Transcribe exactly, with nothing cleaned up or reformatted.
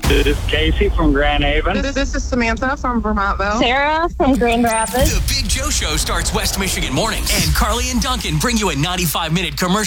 This is Casey from Grand Haven. This, this is Samantha from Vermontville. Sarah from Grand Rapids. The Big Joe Show starts West Michigan mornings, and Carly and Duncan bring you a ninety-five minute commercial